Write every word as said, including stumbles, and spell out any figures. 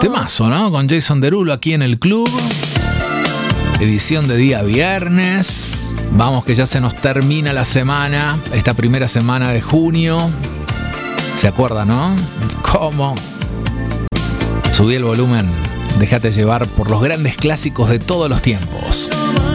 Temazo, ¿no? Con Jason Derulo aquí en el club. Edición de día viernes. Vamos que ya se nos termina la semana. Esta primera semana de junio. ¿Se acuerda, no? ¿Cómo? Subí el volumen. Déjate llevar por los grandes clásicos de todos los tiempos.